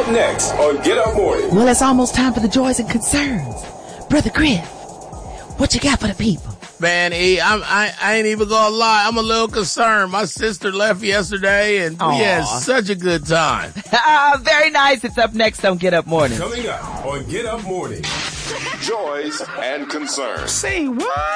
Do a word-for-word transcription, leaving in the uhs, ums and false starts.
up next on Get Up Morning. Well, it's almost time for the joys and concerns. Brother Griff, what you got for the people? Man, E, I'm, I, I ain't even gonna lie. I'm a little concerned. My sister left yesterday, and Aww. we had such a good time. Very nice. It's up next on Get Up Morning. Coming up on Get Up Morning. Joys and concerns. Say what?